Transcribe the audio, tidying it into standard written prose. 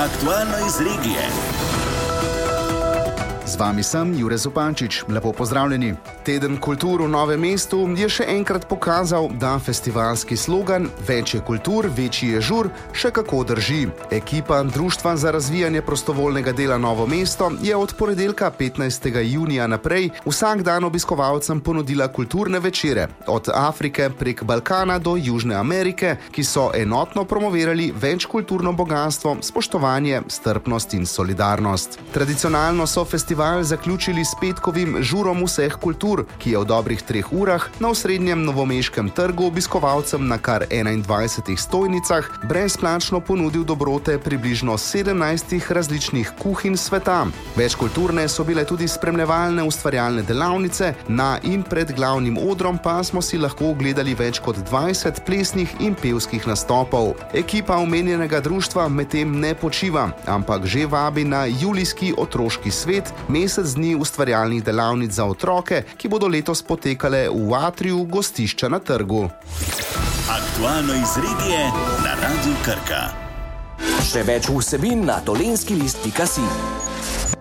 Aktualno iz regije. Z vami sem Jure Zupančič. Lepo pozdravljeni. Teden kultur v Novem mestu je še enkrat pokazal, da festivalski slogan "Več je kultur, večji je žur" še kako drži. Ekipa Društva za razvijanje prostovoljnega dela Novo mesto je od ponedeljka 15. junija naprej vsak dan obiskovalcem ponudila kulturne večere, od Afrike prek Balkana do Južne Amerike, ki so enotno promovirali večkulturno bogatstvo, spoštovanje, strpnost in solidarnost. Tradicionalno so festival zaključili s petkovim žurom vseh kultur, ki je v dobrih 3 urah na osrednjem novomeškem trgu obiskovalcem na kar 21 stojnicah brezplačno ponudil dobrote približno 17 različnih kuhinj sveta. Večkulturne so bile tudi spremljevalne ustvarjalne delavnice, na in pred glavnim odrom pa smo si lahko ogledali več kot 20 plesnih in pevskih nastopov. Ekipa omenjenega društva medtem ne počiva, ampak že vabi na julijski otroški svet, mesec dni ustvarjalnih delavnic za otroke, ki bodo letos potekale v atriju gostišča na trgu. Aktualno iz regije na Radiu Krka. Še več vsebin na dolenskilist.si.